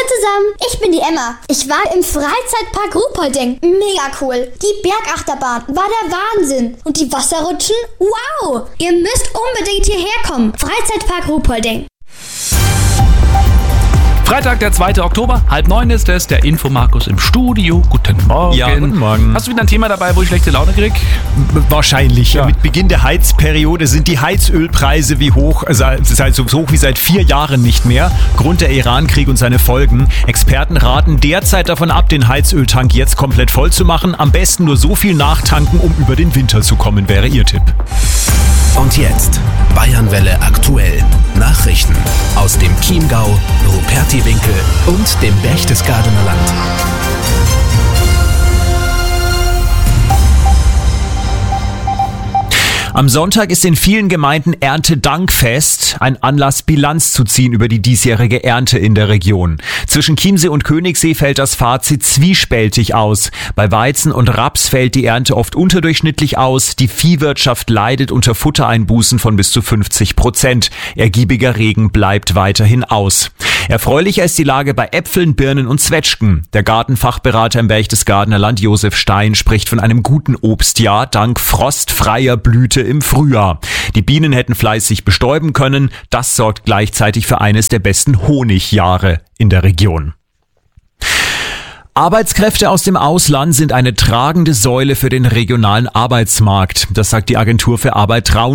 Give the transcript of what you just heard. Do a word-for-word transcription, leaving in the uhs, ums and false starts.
zusammen, ich bin die Emma. Ich war im Freizeitpark Ruhpolding. Mega cool. Die Bergachterbahn war der Wahnsinn. Und die Wasserrutschen? Wow! Ihr müsst unbedingt hierher kommen. Freizeitpark Ruhpolding. Freitag, der zweite Oktober, halb neun ist es, der Infomarkus im Studio. Guten Morgen. Ja, guten Morgen. Hast du wieder ein Thema dabei, wo ich schlechte Laune krieg? Wahrscheinlich. Ja. Mit Beginn der Heizperiode sind die Heizölpreise wie hoch, also so hoch wie seit vier Jahren nicht mehr. Grund der Irankrieg und seine Folgen. Experten raten derzeit davon ab, den Heizöltank jetzt komplett voll zu machen. Am besten nur so viel nachtanken, um über den Winter zu kommen, wäre Ihr Tipp. Und jetzt Bayernwelle aktuell. Nachrichten aus dem Chiemgau, Rupertiwinkel und dem Berchtesgadener Land. Am Sonntag ist in vielen Gemeinden Erntedankfest, ein Anlass, Bilanz zu ziehen über die diesjährige Ernte in der Region. Zwischen Chiemsee und Königssee fällt das Fazit zwiespältig aus. Bei Weizen und Raps fällt die Ernte oft unterdurchschnittlich aus. Die Viehwirtschaft leidet unter Futtereinbußen von bis zu fünfzig Prozent. Ergiebiger Regen bleibt weiterhin aus. Erfreulicher ist die Lage bei Äpfeln, Birnen und Zwetschgen. Der Gartenfachberater im Berchtesgadener Land, Josef Stein, spricht von einem guten Obstjahr dank frostfreier Blüte im Frühjahr. Die Bienen hätten fleißig bestäuben können. Das sorgt gleichzeitig für eines der besten Honigjahre in der Region. Arbeitskräfte aus dem Ausland sind eine tragende Säule für den regionalen Arbeitsmarkt. Das sagt die Agentur für Arbeit Traun.